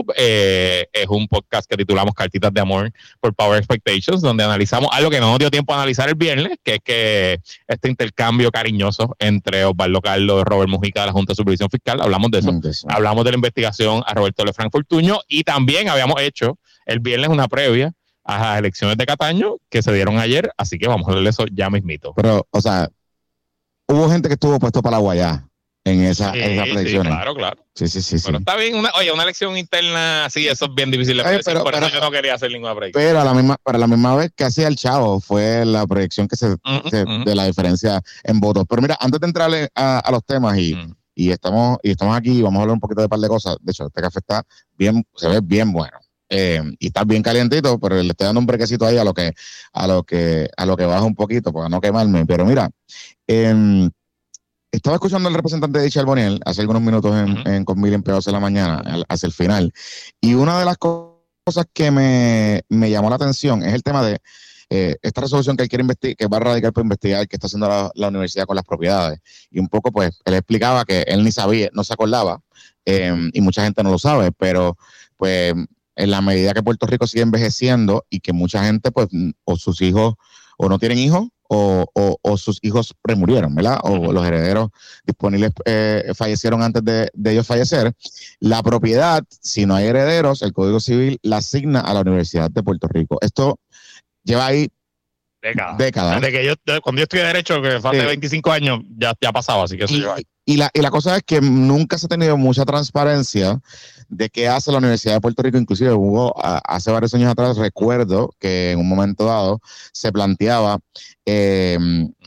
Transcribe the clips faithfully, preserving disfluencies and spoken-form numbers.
YouTube. Eh, es un podcast que titulamos Cartitas de Amor por Power Expectations, donde analizamos algo que no nos dio tiempo a analizar el viernes, que es que este intercambio cariñoso entre Osvaldo Carlos y Robert Mujica de la Junta de Supervisión Fiscal, hablamos de eso. Mm, eso. Hablamos de la investigación a Roberto Lefranc Fortuño y también habíamos hecho el viernes una previa a las elecciones de Cataño que se dieron ayer, así que vamos a hablar de eso ya mismito. Pero, o sea, hubo gente que estuvo puesto para la guayá en esa, sí, esa predicción. Sí, claro, claro. Sí, sí, sí. Pero sí. está bien, una, oye, una elección interna, sí, eso es bien difícil de eh, pero, por pero, eso yo no quería hacer ninguna predicción. Pero a la misma, para la misma vez que hacía el Chavo fue la proyección que se, uh-huh, se uh-huh. de la diferencia en votos. Pero mira, antes de entrarle a, a los temas y, uh-huh. y estamos y estamos aquí, vamos a hablar un poquito de un par de cosas. De hecho, este café está bien, se ve bien bueno. Eh, y está bien calientito, pero le estoy dando un brequecito ahí a lo que, a lo que, a lo que baja un poquito para no quemarme. Pero mira, eh, estaba escuchando al representante de Charboniel hace algunos minutos en, uh-huh. en Con Mil Empleados en la mañana, hacia el final, y una de las cosas que me, me llamó la atención es el tema de eh, esta resolución que él quiere investigar, que va a radicar para investigar, que está haciendo la, la universidad con las propiedades. Y un poco, pues, él explicaba que él ni sabía, no se acordaba, eh, y mucha gente no lo sabe, pero, pues, en la medida que Puerto Rico sigue envejeciendo y que mucha gente, pues, o sus hijos, o no tienen hijos, O, o, o sus hijos premurieron, ¿verdad? O uh-huh. los herederos disponibles eh, fallecieron antes de, de ellos fallecer. La propiedad, si no hay herederos, el Código Civil la asigna a la Universidad de Puerto Rico. Esto lleva ahí décadas. décadas. Desde que yo, cuando yo estudié Derecho, que fue hace sí. veinticinco años, ya, ya pasaba, así que eso y, lleva ahí. Y la, y la cosa es que nunca se ha tenido mucha transparencia de qué hace la Universidad de Puerto Rico. Inclusive hubo, a, hace varios años atrás, recuerdo que en un momento dado se planteaba eh,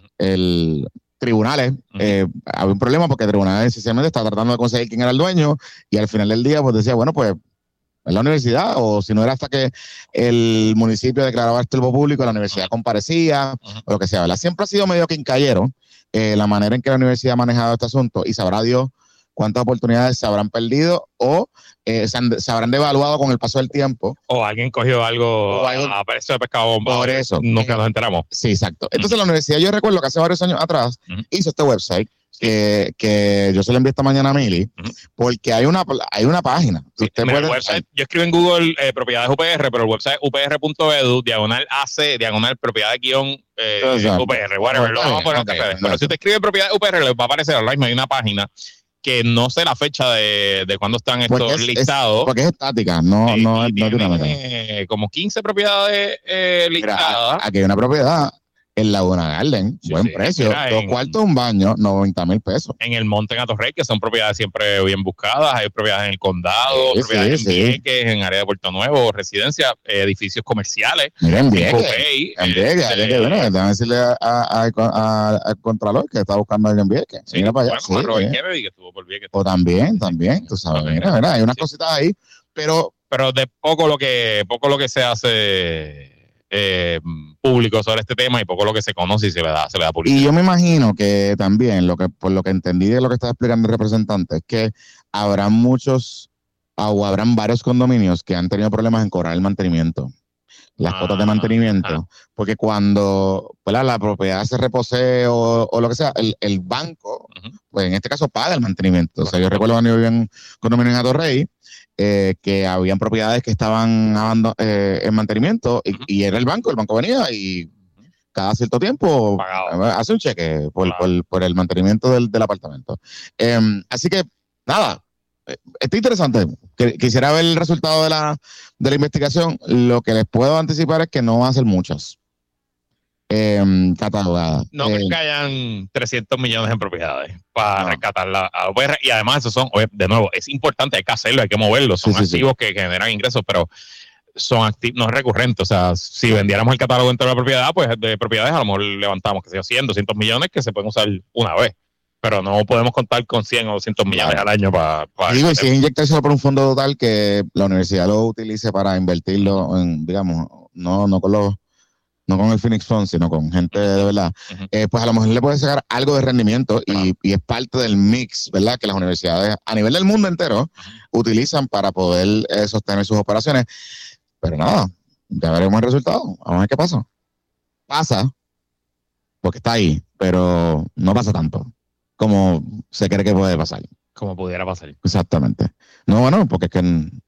el tribunales, uh-huh. eh, había un problema porque tribunales sencillamente estaba tratando de conseguir quién era el dueño y al final del día pues decía, bueno, pues en la universidad, o si no era hasta que el municipio declaraba el turbo público, la universidad uh-huh. comparecía, uh-huh. o lo que sea, ¿verdad? Siempre ha sido medio quincallero eh, la manera en que la universidad ha manejado este asunto, y sabrá Dios cuántas oportunidades se habrán perdido o eh, se, han, se habrán devaluado con el paso del tiempo. O alguien cogió algo, o algo a precio de pescado bomba. Por eso. Nunca nos enteramos. Sí, exacto. Entonces uh-huh. la universidad, yo recuerdo que hace varios años atrás uh-huh. hizo este website, Que, que yo se lo envié esta mañana a Mili, uh-huh. porque hay una, hay una página. Sí, usted mira, puede, website, yo escribo en Google eh, propiedades U P R, pero el website es u p r punto e d u, diagonal A C, diagonal propiedades guión eh, U P R, whatever, lo vamos a poner okay, okay, pero si usted escribe propiedades U P R, les va a aparecer ahora mismo hay una página que no sé la fecha de, de cuándo están estos porque es, listados. Es, porque es estática, no, sí, no, no tiene, tiene una eh, como quince propiedades eh, listadas. Mira, aquí hay una propiedad en Laguna Garden, sí, buen sí. precio, Mira, dos en, cuartos, un baño, noventa mil pesos. En el Monte en Atorrey, que son propiedades siempre bien buscadas, hay propiedades en el condado, sí, propiedades sí, en Vieques, sí. en área de Puerto Nuevo, residencias, edificios comerciales. Mira, en Vieques, en Vieques, eh, que bueno, déjame decirle al Contralor que está buscando en Vieques. Sí, mira para allá. Bueno, sí, Robert eh. Kennedy, que estuvo por Vieques. O también, también, tú sabes, okay. mira, mira, hay unas sí. cositas ahí, pero... Pero de poco lo que, poco lo que se hace... Eh, público sobre este tema y poco lo que se conoce y se le da, se le da publicidad. Y yo me imagino que también, lo que por lo que entendí de lo que estaba explicando el representante, es que habrán muchos o habrán varios condominios que han tenido problemas en cobrar el mantenimiento, las ah, cuotas de mantenimiento, ajá. porque cuando ¿verdad? la propiedad se reposee o, o lo que sea, el, el banco, uh-huh. pues en este caso paga el mantenimiento. O sea, yo recuerdo cuando yo vivía en condominio en Atorrey, Eh, que habían propiedades que estaban eh, en mantenimiento y, uh-huh. y era el banco, el banco venía y cada cierto tiempo Pagado. hace un cheque por, claro. por, por el mantenimiento del, del apartamento. Eh, así que, nada, está interesante. Quisiera ver el resultado de la, de la investigación. Lo que les puedo anticipar es que no van a ser muchas eh, catalogadas. No eh, creo que hayan trescientos millones en propiedades para no. rescatar la U P R, y además esos son, de nuevo, es importante, hay que hacerlo, hay que moverlo, son sí, activos sí, sí. que generan ingresos, pero son activos, no es recurrente. O sea, si vendiéramos el catálogo entero de la propiedad, pues de propiedades a lo mejor levantamos que sea cien, doscientos millones que se pueden usar una vez, pero no podemos contar con cien o doscientos millones claro. al año para... para Digo, y si es inyectárselo por un fondo total, que la universidad lo utilice para invertirlo en, digamos, no, no con los no con el Phoenix Fund, sino con gente de verdad, uh-huh. eh, pues a lo mejor le puede sacar algo de rendimiento y, uh-huh. y es parte del mix, ¿verdad? Que las universidades a nivel del mundo entero uh-huh. utilizan para poder eh, sostener sus operaciones. Pero nada, ya veremos el resultado. Vamos a ver qué pasa. Pasa, porque está ahí, pero no pasa tanto como se cree que puede pasar. Como pudiera pasar. Exactamente. No, bueno, porque es que